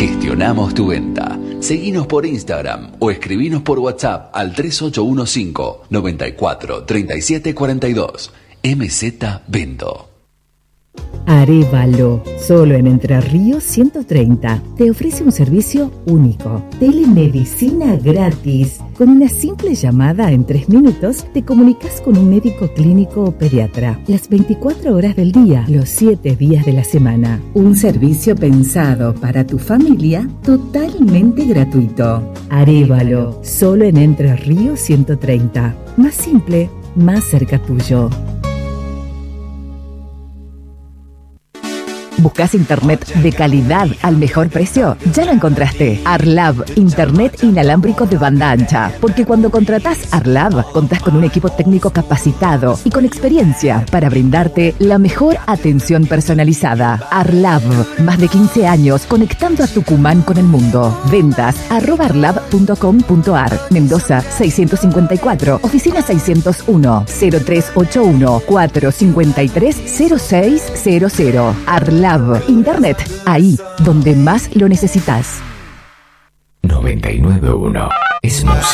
Gestionamos tu venta. Seguinos por Instagram o escribinos por WhatsApp al 3815 94 37 42. MZ Vendo. Arévalo, solo en Entre Ríos 130, te ofrece un servicio único. Telemedicina gratis. Con una simple llamada en 3 minutos te comunicas con un médico clínico o pediatra. Las 24 horas del día, los 7 días de la semana. Un servicio pensado para tu familia totalmente gratuito. Arévalo, solo en Entre Ríos 130. Más simple, más cerca tuyo. ¿Buscas internet de calidad al mejor precio? Ya lo encontraste. Arlab, internet inalámbrico de banda ancha. Porque cuando contratás Arlab, contás con un equipo técnico capacitado y con experiencia para brindarte la mejor atención personalizada. Arlab, más de 15 años conectando a Tucumán con el mundo. Ventas @arlab.com.ar. Mendoza 654, oficina 601, 0381 453 0600. Arlab, internet, ahí donde más lo necesitas. 99.1 es música.